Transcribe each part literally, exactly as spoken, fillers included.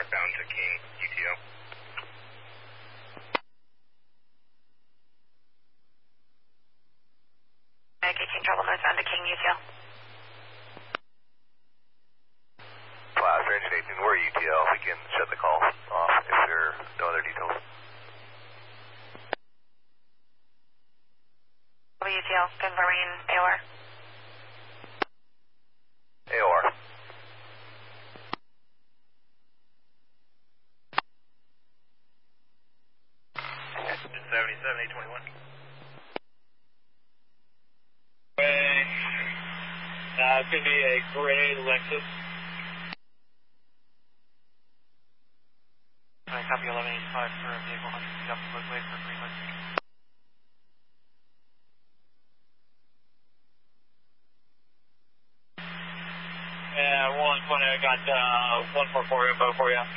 northbound to King, U T O. Yankee King Trouble northbound to King, U T O. Class, Range eighteen, we're U T L. We can shut the call off if there are no other details. W T L, confirming A O R. A O R. seventy-seven, eight twenty-one. Way. Uh, it's going to be a gray Lexus. I copy eleven eighty-five for a vehicle one hundred feet up the roadway for Greenwood. Yeah, one twenty, I got uh, one four four info for you.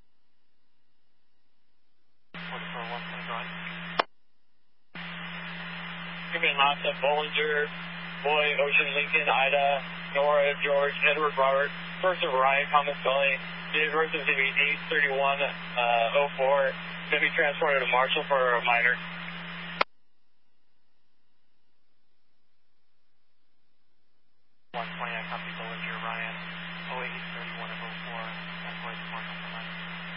forty-four one twenty, go ahead. Give me a last at Bollinger, Boy, Ocean, Lincoln, Ida, Nora, George, Edward, Robert, first of Ryan, Thomas, Gully, David Rose, eight thirty-one oh four, going to be transported to Marshall for a minor.